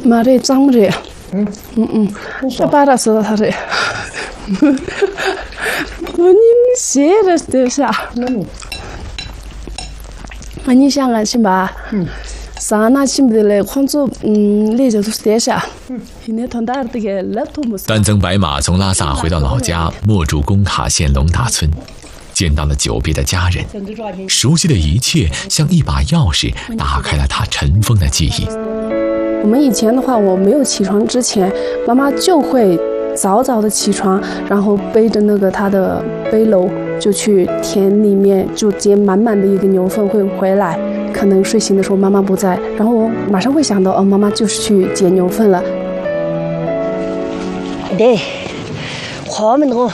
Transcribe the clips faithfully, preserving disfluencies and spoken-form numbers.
말에 짱물이야. 응, 응, 응. 저 빨았어, 다리. 본인 싫었대요. 아니, 상한 신바. 사나 신들의 콘조 음 레저도 대샤. 이내 돈다르게 랩토무스. 丹增白马从拉萨回到老家墨竹工卡县龙达村，见到了久别的家人，熟悉的一切像一把钥匙，打开了他尘封的记忆。 我们以前的话，我没有起床之前，妈妈就会早早的起床，然后背着那个她的背篓，就去田里面就接满满的一个牛粪会回来。可能睡醒的时候妈妈不在，然后我马上会想到，哦，妈妈就是去捡牛粪了。 对，花们多，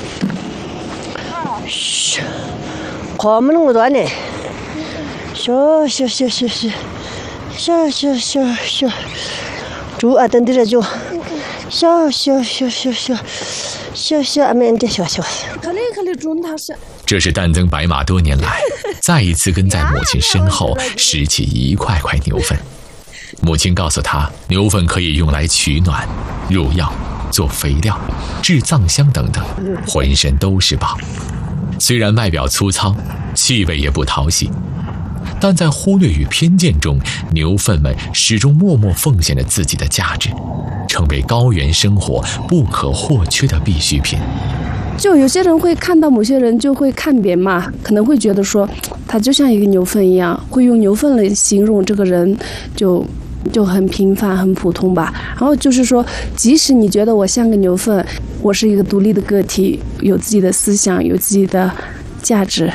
嘘，花们多多呢，小小小小小。 小小小小，猪啊，等着就，小小小小小，小小俺们的小小。 这是丹增白马多年来再一次跟在母亲身后拾起一块块牛粪。母亲告诉他，牛粪可以用来取暖、入药、做肥料、制藏香等等，浑身都是宝。虽然外表粗糙，气味也不讨喜。 但在忽略与偏见中，牛粪们始终默默奉献着自己的价值，成为高原生活不可或缺的必需品。 就有些人会看到某些人就会看扁嘛，可能会觉得说他就像一个牛粪一样，会用牛粪来形容这个人就就很平凡很普通吧。然后就是说，即使你觉得我像个牛粪，我是一个独立的个体，有自己的思想，有自己的价值。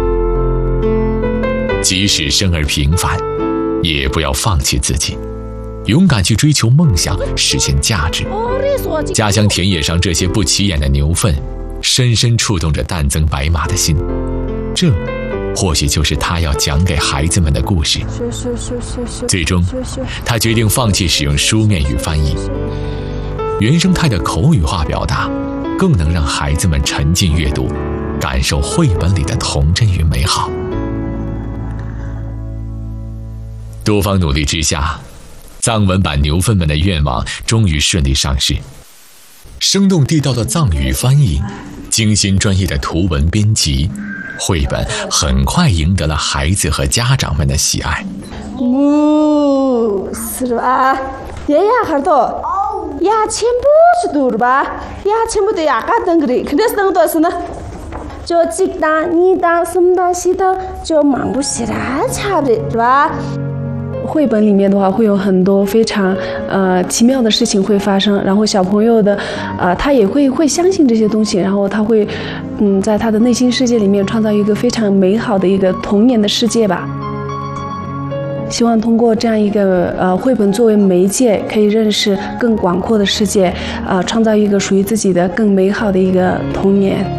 即使生而平凡，也不要放弃自己，勇敢去追求梦想，实现价值。家乡田野上这些不起眼的牛粪，深深触动着丹增白马的心。这，或许就是他要讲给孩子们的故事。最终，他决定放弃使用书面语翻译，原生态的口语化表达，更能让孩子们沉浸阅读，感受绘本里的童真与美好。 多方努力之下，藏文版牛粪们的愿望终于顺利上市。生动地道的藏语翻译，精心专业的图文编辑，绘本很快赢得了孩子和家长们的喜爱。 哦，是吧？爷爷还多，呀，全部是多吧？呀，全部都呀，嘎登个的，肯定是登多少呢？就几单、二单、三单、四单，就忙不起来，差不多是吧？ 绘本里面的话，会有很多非常呃奇妙的事情会发生，然后小朋友的呃他也会会相信这些东西，然后他会嗯在他的内心世界里面创造一个非常美好的一个童年的世界吧。希望通过这样一个呃绘本作为媒介，可以认识更广阔的世界，呃，创造一个属于自己的更美好的一个童年。